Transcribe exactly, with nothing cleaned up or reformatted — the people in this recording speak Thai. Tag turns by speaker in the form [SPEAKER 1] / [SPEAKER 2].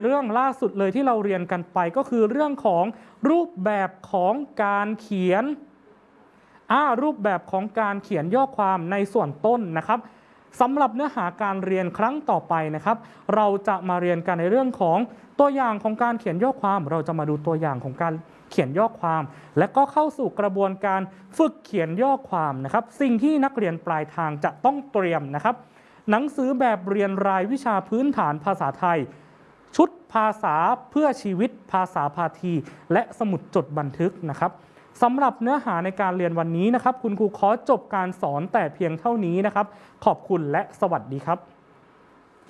[SPEAKER 1] เรื่องล่าสุดเลยที่เราเรียนกันไปก็คือเรื่องของรูปแบบของการเขียนอ่ารูปแบบของการเขียนย่อความในส่วนต้นนะครับสำหรับเนื้อหาการเรียนครั้งต่อไปนะครับเราจะมาเรียนกันในเรื่องของตัวอย่างของการเขียนย่อความเราจะมาดูตัวอย่างของการเขียนย่อความ และก็เข้าสู่กระบวนการฝึกเขียนย่อความนะครับสิ่งที่นักเรียนปลายทางจะต้องเตรียมนะครับหนังสือแบบเรียนรายวิชาพื้นฐานภาษาไทยชุดภาษาเพื่อชีวิตภาษาพาทีและสมุดจดบันทึกนะครับสำหรับเนื้อหาในการเรียนวันนี้นะครับคุณครูขอจบการสอนแต่เพียงเท่านี้นะครับขอบคุณและสวัสดีครับ